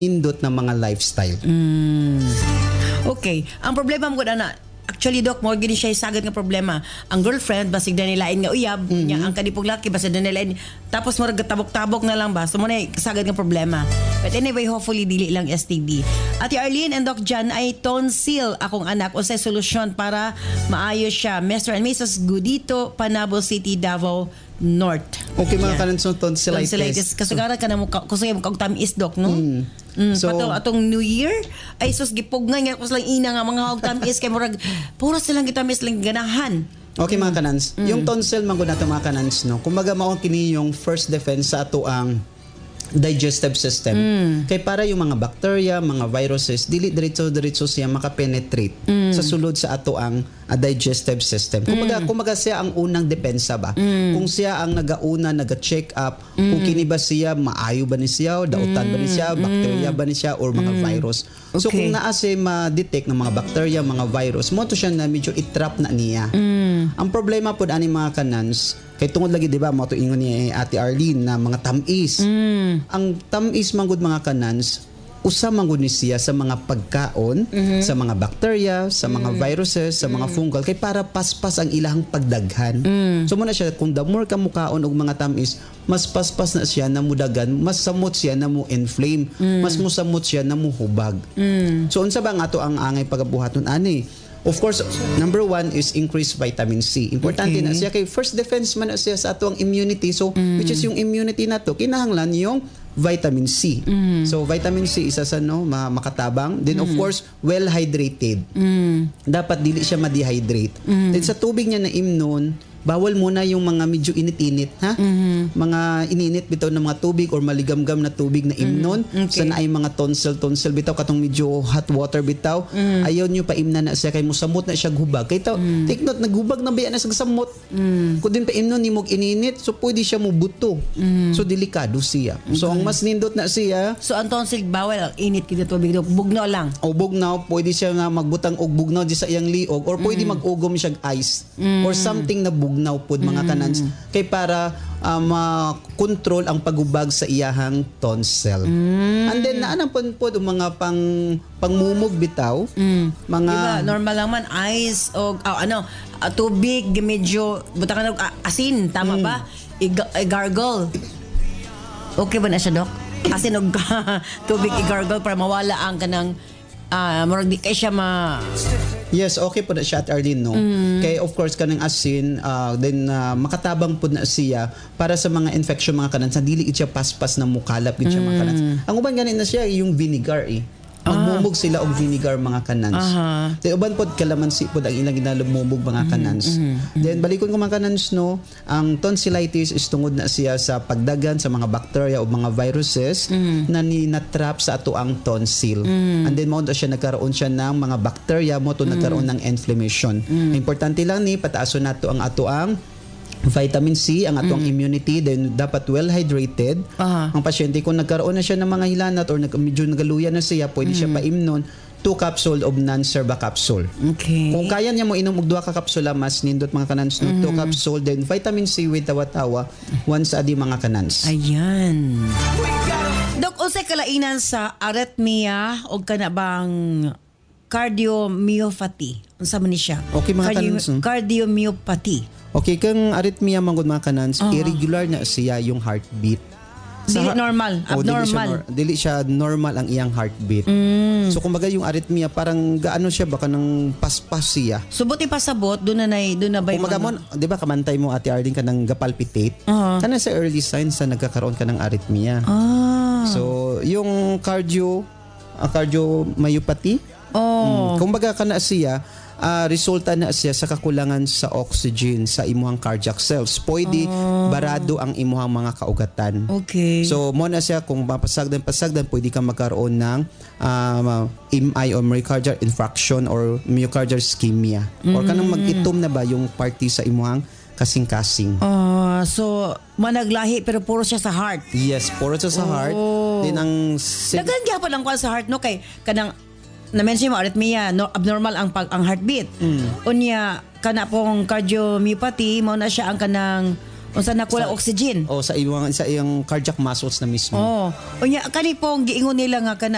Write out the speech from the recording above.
indot na mga lifestyle. Okay. Ang problema mo na actually, Doc, mo gini siya sagad nga problema. Ang girlfriend, basig na nilain nga uyab, niya, ang kanipong laki, basig na nilain, tapos mo tabok-tabok na lang ba? So, mo na sagad nga problema. But anyway, hopefully, dili lang STD. Ate Arlene and Doc Jan ay tonsil akong anak o sa solusyon para maayos siya. Mr. and Mrs. Gudito, Panabo City, Davao North. Okay, mga kanang tonsillitis. Kasagaran ka na mo, kusay mo kag tamis, Doc, no? So, atong New Year ay sus gipugnan nga kus lang ina nga mga tamis kay murag puro silang gitamis lang ganahan. Okay mga kanans, yung tonsil man gud nato mga kanans no. Kumbaga mao kini yung first defense sa ato ang digestive system. Kay para yung mga bacteria, mga viruses, dili diretso siya makapenetrate sa sulod sa ato ang digestive system. Kumbaga siya ang unang depensa ba? Kung siya ang nagauna, naga-check up, kung kini ba siya, maayo ba ni siya, dautan ba ni siya, bacteria ba ni siya, or mga virus. So kung naa siya ma-detect ng mga bacteria, mga virus, mo to siya na medyo itrap na niya. Ang problema po ani mga kanans, kay tungod lagi, di ba, mo to ingon ni Ate Arlene na mga tamis. Ang tamis manggod mga kanans, usa manggod ni siya sa mga pagkaon, sa mga bacteria, sa mga viruses, sa mga fungal, kay para paspas ang ilahang pagdaghan. So muna siya, kung the more ka mukaon og mga tamis, mas paspas na siya na mudagan, mas samot siya na mo inflame, mas musamot siya na mo hubag. So unsa ba nga ato ang angay pagabuhaton ani? Of course, number one is increased vitamin C. Importante na siya kay first defense man na siya sa ato ang immunity. So, which is yung immunity na to, kinahanglan yung vitamin C. So, vitamin C isa sa makatabang. Then, of course, well hydrated. Dapat dili siya ma-dehydrate. Then, sa tubig niya na imnon, bawal muna yung mga medyo init-init, ha? Mga ininit bitaw ng mga tubig or maligamgam na tubig na imnon. Sana ay mga tonsil bitaw katong medyo hot water bitaw. Ayaw nyo pa imna na siya kay musamot na siya gubag. Kay taw, take note, naghubag na ba na sa samot. Kung din pa imnon ni mog ininit, so pwede siya mo buto. So delikado siya. So ang mas nindot na siya. So ang tonsil bawal init kita tubig, bugnaw lang. O bugnaw, pwede siya na magbutang og bugnaw di sa iyang liog or pwede mag-ugom siya ice or something na bugnaw pod mga kanans kay para ma-control ang pagubag sa iyahang tonsil. And then naanang pod mga pangmumog bitaw, mga diba, normal lang man ice o tubig medyo butakan og asin, tama ba? I-gargle. Okay ba na siya, Doc? Asin og tubig i-gargle para mawala ang kanang murag di kay siya Yes, okay po na siya at Arlene, no? Kaya of course, kanang asin, then makatabang po na siya para sa mga infection mga kanans. Dili siya paspas na mukalap siya mga kanans. Ang uban ganin na siya, yung vinegar magmumog sila og vinegar mga kanans. Then uban pod kalamansi pod ang ilang ginalumumog mga kanans. Then balikon ko mga kanans, no, ang tonsillitis is tungod na siya sa pagdagan sa mga bacteria o mga viruses na na-trap sa ato ang tonsil. And then mo siya nagkaroon siya ng mga bacteria mo to nagkaroon ng inflammation. Importante lang ni pataason nato ang ato ang vitamin C, ang atong immunity, then dapat well hydrated. Ang pasyente kung nagkaroon na siya ng mga hilanat or medyo nagaluya na siya, pwede siya paimnon 2 capsule of non-serba capsule. Okay. Kung kaya niya mo inom og 2 ka kapsula, mas nindot mga kanans, 2 capsule, then vitamin C with tawa-tawa once a day mga kanans. Ayan. Dok, unsay kalainan sa arrhythmia o kanabang cardiomyopathy? Unsa man ni siya? Okay mga kanans. Cardiomyopathy. Okay, kang arrhythmia manggod mga kanans, irregular na siya yung heartbeat. Dili normal, abnormal. Dili siya normal ang iyang heartbeat. So kumbaga yung arrhythmia parang gaano siya baka nang paspas siya. So buti pasabot doon na ba kumbaga mo, 'di ba kamantay mo Ate Arlene ka nang gapalpitate? Kana sa early signs sa nagkakaroon ka ng arrhythmia. So yung cardiomyopathy, kumbaga kana siya resulta na siya sa kakulangan sa oxygen sa imuhang cardiac cells. Pwede barado ang imuhang mga kaugatan. Okay. So mo na siya kung pasagdan pwede kang magkaroon ng MI or myocardial infarction or myocardial ischemia. Or kanang mag-itom na ba yung party sa imuhang kasing-kasing. So managlahi pero puro siya sa heart. Yes, puro siya sa heart. Then ang dagan gyapon lang ko sa heart, no, kay kanang na-mention mo arrhythmia, abnormal ang heartbeat. Unya kana pong cardiomyopathy, mao na siya ang kanang unsa nakuha oxygen. Sa iyang cardiac muscles na mismo. Unya kani pong giingon nila nga kana